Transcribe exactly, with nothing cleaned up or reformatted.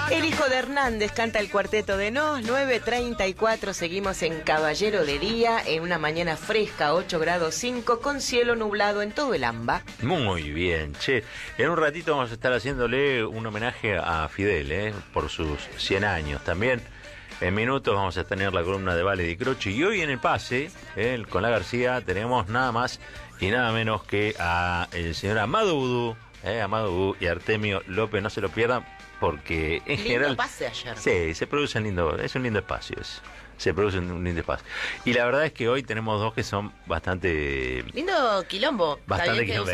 El hijo de Hernández canta el cuarteto de Nos, nueve treinta y cuatro, seguimos en Caballero de Día, en una mañana fresca, ocho grados cinco, con cielo nublado en todo el AMBA. Muy bien, che. En un ratito vamos a estar haciéndole un homenaje a Fidel, ¿eh? Por sus cien años. También en minutos vamos a tener la columna de Vale Di Croce. Y hoy en el pase, ¿eh? Con la García, tenemos nada más y nada menos que a el señor Amado Vudú, ¿eh? Amado Vudú y Artemio López. No se lo pierdan, porque en lindo general pase ayer. Sí, se produce un lindo, es un lindo espacio, es, se produce un lindo espacio. Y la verdad es que hoy tenemos dos que son bastante lindo quilombo. Bastante Está bien que